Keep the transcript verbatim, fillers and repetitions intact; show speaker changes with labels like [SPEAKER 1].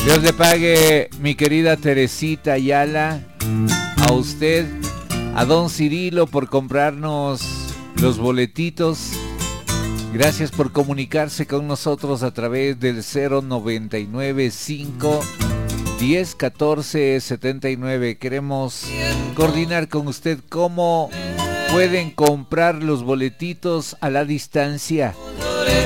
[SPEAKER 1] Dios le pague, mi querida Teresita Ayala, a usted, a don Cirilo por comprarnos los boletitos. Gracias por comunicarse con nosotros a través del cero noventa y nueve cinco diez catorce setenta y nueve. Queremos coordinar con usted cómo pueden comprar los boletitos a la distancia.